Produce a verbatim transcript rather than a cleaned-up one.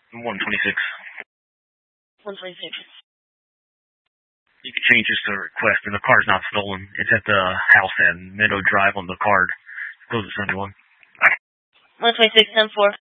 one twenty-six. one twenty-six. You can change this to a request, and the car's not stolen. It's at the house at Meadow Drive on the card. Closes Sunday one. one twenty-six, ten four.